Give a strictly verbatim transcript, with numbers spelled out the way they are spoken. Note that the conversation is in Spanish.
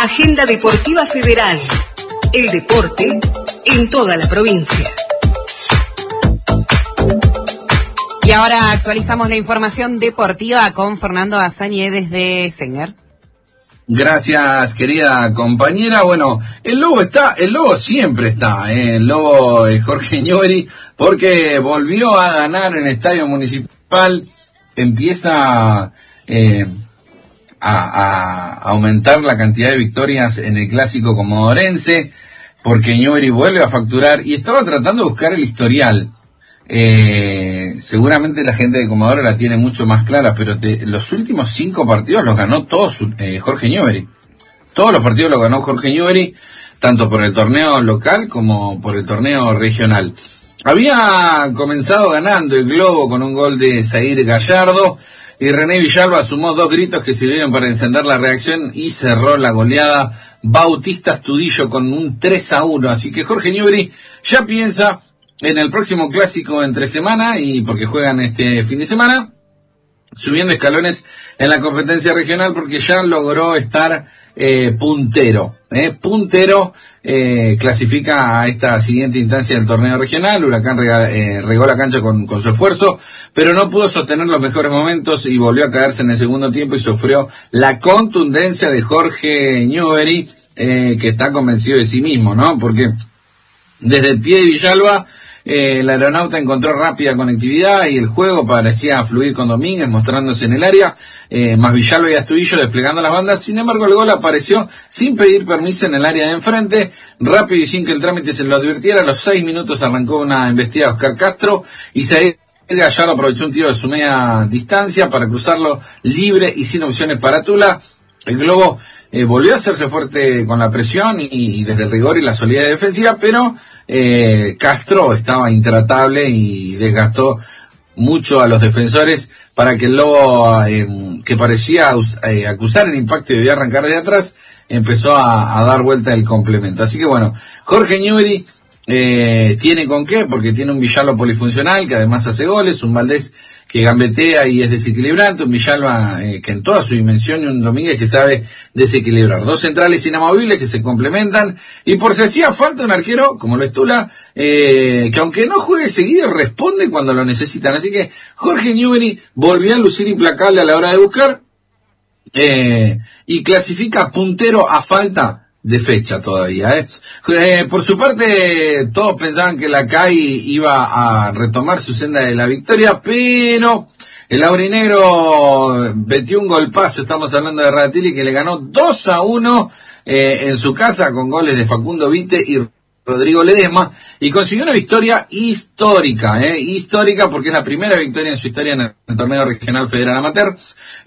Agenda Deportiva Federal. El deporte en toda la provincia. Y ahora actualizamos la información deportiva con Fernando Azañe desde Sengar. Gracias, querida compañera. Bueno, el Lobo está, el Lobo siempre está, ¿eh? El Lobo eh, Jorge Newbery, porque volvió a ganar en el Estadio Municipal, empieza eh, a, a aumentar la cantidad de victorias en el Clásico comodorense, porque Newbery vuelve a facturar y estaba tratando de buscar el historial. Eh, seguramente la gente de Comodoro la tiene mucho más clara, pero te, los últimos cinco partidos los ganó todos eh, Jorge Newbery. Todos los partidos los ganó Jorge Newbery, tanto por el torneo local como por el torneo regional. Había comenzado ganando el Globo con un gol de Zair Gallardo y René Villalba sumó dos gritos que sirvieron para encender la reacción y cerró la goleada Bautista Astudillo con un tres a uno. Así que Jorge Newbery ya piensa en el próximo clásico entre semana, y porque juegan este fin de semana, subiendo escalones en la competencia regional, porque ya logró estar eh, puntero. Eh, puntero eh, clasifica a esta siguiente instancia del torneo regional. Huracán rega, eh, regó la cancha con, con su esfuerzo, pero no pudo sostener los mejores momentos y volvió a caerse en el segundo tiempo y sufrió la contundencia de Jorge Newbery, eh, que está convencido de sí mismo, ¿no? Porque desde el pie de Villalba, Eh, el aeronauta encontró rápida conectividad y el juego parecía fluir con Domínguez mostrándose en el área, eh, más Villalba y Astudillo desplegando las bandas. Sin embargo, el gol apareció sin pedir permiso en el área de enfrente, rápido y sin que el trámite se lo advirtiera. A los seis minutos arrancó una embestida de Oscar Castro y Zair Gallardo aprovechó un tiro de su media distancia para cruzarlo libre y sin opciones para Tula. El Globo eh, volvió a hacerse fuerte con la presión y, y desde el rigor y la solidez defensiva, pero eh, Castro estaba intratable y desgastó mucho a los defensores para que el Lobo, eh, que parecía eh, acusar el impacto y debía arrancar de atrás, empezó a, a dar vuelta el complemento. Así que bueno, Jorge Newbery eh, tiene con qué, porque tiene un Villalba polifuncional que además hace goles, un Valdés que gambetea y es desequilibrante, un Villalba eh, que en toda su dimensión y un Domínguez que sabe desequilibrar. Dos centrales inamovibles que se complementan y por si hacía falta un arquero, como lo es Tula, eh, que aunque no juegue seguido, responde cuando lo necesitan. Así que Jorge Newbery volvió a lucir implacable a la hora de buscar eh, y clasifica puntero a falta de fecha todavía, ¿eh? Eh, por su parte, todos pensaban que la C A I iba a retomar su senda de la victoria, pero el aurinegro metió un golpazo. Estamos hablando de Radatili, que le ganó dos a uno eh, en su casa con goles de Facundo Vite y Rodrigo Ledesma, y consiguió una victoria histórica, eh, histórica porque es la primera victoria en su historia en el torneo regional federal amateur.